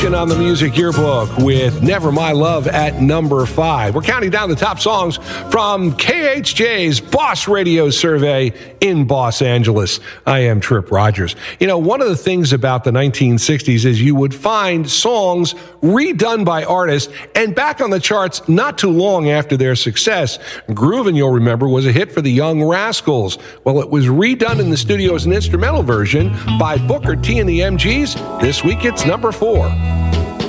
On the Music Yearbook with Never My Love at number 5. We're counting down the top songs from KHJ's Boss Radio Survey in Los Angeles. I am Trip Rogers. You know, one of the things about the 1960s is you would find songs redone by artists and back on the charts not too long after their success. Groovin', you'll remember, was a hit for the Young Rascals. Well, it was redone in the studio as an instrumental version by Booker T and the MGs. This week it's number 4.